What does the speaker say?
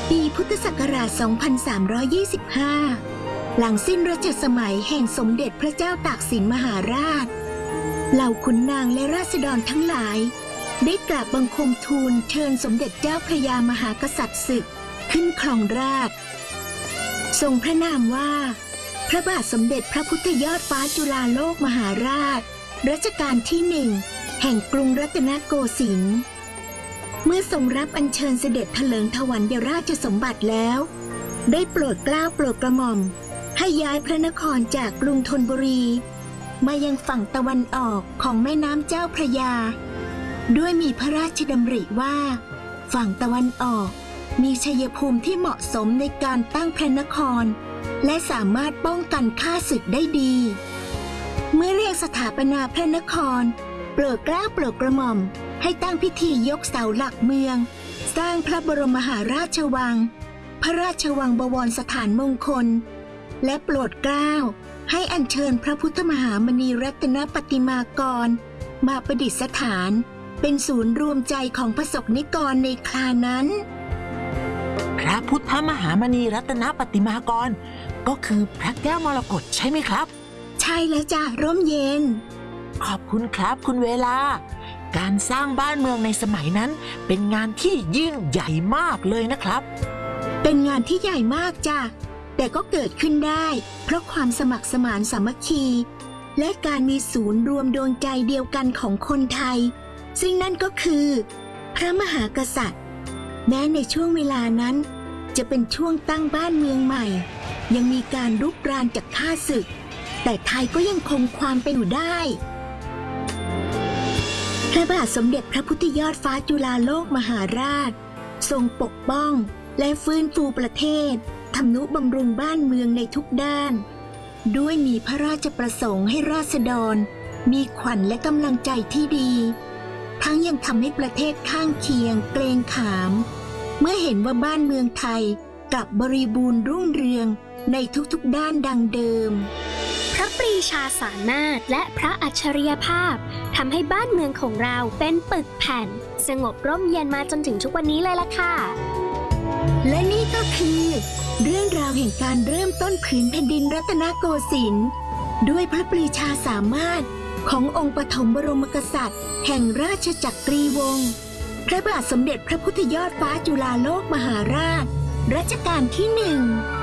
ปีพุทธศักราช 2325 หลังสิ้นรัชสมัยแห่งสมเด็จพระเจ้าตากสินมหาราชเหล่าขุนนางและราษฎรทั้งหลายได้กราบบังคมทูลเชิญสมเด็จเจ้าพระยามหากษัตริย์ศึกขึ้นครองราชย์ทรงพระนามว่าพระบาทสมเด็จพระพุทธยอดฟ้าจุฬาโลกมหาราชรัชกาลที่1แห่งกรุงรัตนโกสินทร์เมื่อทรงรับอัญเชิญเสด็จเถลิงถวัลยราชสมบัติแล้วได้โปรดเกล้าโปรดกระหม่อมให้ย้ายพระนครจากกรุงธนบุรีมายังฝั่งตะวันออกของแม่น้ำเจ้าพระยาด้วยมีพระราชดำริว่าฝั่งตะวันออกมีชัยภูมิที่เหมาะสมในการตั้งพระนครและสามารถป้องกันข้าศึกได้ดีเมื่อเรียกสถาปนาพระนครโปรดเกล้าโปรดกระหม่อมให้ตั้งพิธียกเสาหลักเมืองสร้างพระบรมมหาราชวังพระราชวังบวรสถานมงคลและโปรดเกล้าให้อัญเชิญพระพุทธมหามณีรัตนปฏิมากรมาประดิษฐานเป็นศูนย์รวมใจของพระสงฆ์นิกรในครานั้นพระพุทธมหามณีรัตนปฏิมากรก็คือพระแก้วมรกตใช่ไหมครับใช่แล้วจ้ะร่มเย็นขอบคุณครับคุณเวลาการสร้างบ้านเมืองในสมัยนั้นเป็นงานที่ยิ่งใหญ่มากเลยนะครับเป็นงานที่ใหญ่มากจ้ะแต่ก็เกิดขึ้นได้เพราะความสมัครสมานสามัคคีและการมีศูนย์รวมดวงใจเดียวกันของคนไทยซึ่งนั่นก็คือพระมหากษัตริย์แม้ในช่วงเวลานั้นจะเป็นช่วงตั้งบ้านเมืองใหม่ยังมีการรุกรานจากข้าศึกแต่ไทยก็ยังคงความเป็นอยู่ได้พระบาทสมเด็จพระพุทธยอดฟ้าจุฬาโลกมหาราชทรงปกป้องและฟื้นฟูประเทศทำนุบำรุงบ้านเมืองในทุกด้านด้วยมีพระราชประสงค์ให้ราษฎรมีขวัญและกำลังใจที่ดีทั้งยังทำให้ประเทศข้างเคียงเกรงขามเมื่อเห็นว่าบ้านเมืองไทยกลับบริบูรณ์รุ่งเรืองในทุกๆด้านดังเดิมพระปรีชาสามารถและพระอัจฉริยภาพทำให้บ้านเมืองของเราเป็นปึกแผ่นสงบร่มเย็นมาจนถึงทุกวันนี้เลยล่ะค่ะและนี่ก็คือเรื่องราวแห่งการเริ่มต้นผืนแผ่นดินรัตนโกสินทร์ด้วยพระปรีชาสามารถขององค์ปฐมบรมกษัตริย์แห่งราชจักรีวงศ์พระบาทสมเด็จพระพุทธยอดฟ้าจุฬาโลกมหาราชรัชกาลที่1